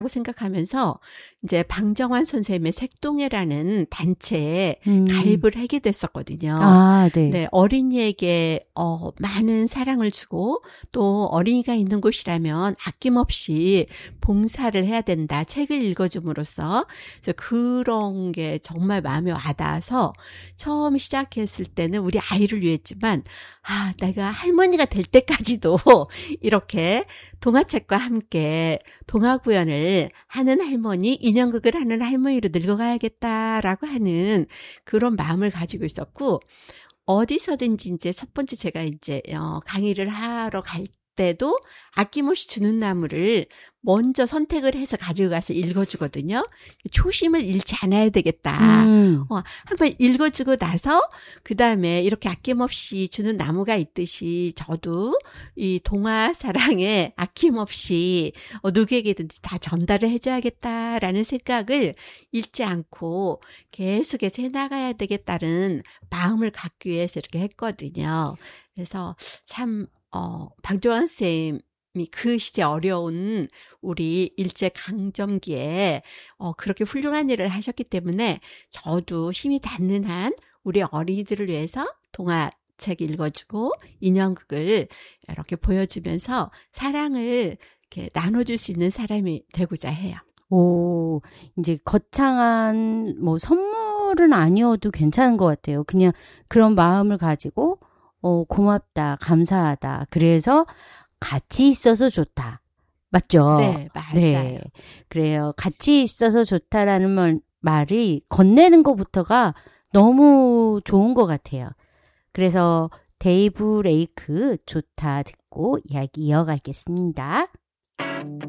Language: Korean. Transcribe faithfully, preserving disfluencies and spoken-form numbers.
생각하면서 이제 방정환 선생님의 색동해라는 단체에 음. 가입을 하게 됐었거든요. 아, 네. 네, 어린이에게 어, 많은 사랑을 주고 또 어린이가 있는 곳이라면 아낌없이 봉사를 해야 된다. 책을 읽어줌으로써 그래서 그런 게 정말 마음에 와닿아서 처음 시작했을 때는 우리 아이를 위했지만 아, 내가 할머니가 될 때까지도 이렇게 동화책과 함께 동화구연을 하는 할머니, 인형극을 하는 할머니로 늙어가야겠다라고 하는 그런 마음을 가지고 있었고, 어디서든지 이제 첫 번째 제가 이제 어, 강의를 하러 갈 때도 아낌없이 주는 나무를 먼저 선택을 해서 가지고 가서 읽어주거든요. 초심을 잃지 않아야 되겠다. 음. 어, 한번 읽어주고 나서 그 다음에 이렇게 아낌없이 주는 나무가 있듯이 저도 이 동화 사랑에 아낌없이 어, 누구에게든지 다 전달을 해줘야겠다라는 생각을 잃지 않고 계속해서 해나가야 되겠다는 마음을 갖기 위해서 이렇게 했거든요. 그래서 참 어, 방정환 쌤 그 시대 어려운 우리 일제강점기에 어, 그렇게 훌륭한 일을 하셨기 때문에 저도 힘이 닿는 한 우리 어린이들을 위해서 동화책 읽어주고 인형극을 이렇게 보여주면서 사랑을 이렇게 나눠줄 수 있는 사람이 되고자 해요. 오, 이제 거창한 뭐 선물은 아니어도 괜찮은 것 같아요. 그냥 그런 마음을 가지고 어, 고맙다, 감사하다. 그래서 같이 있어서 좋다. 맞죠? 네, 맞아요. 네. 그래요. 같이 있어서 좋다라는 말, 말이 건네는 것부터가 너무 좋은 것 같아요. 그래서 데이브 레이크 좋다 듣고 이야기 이어가겠습니다.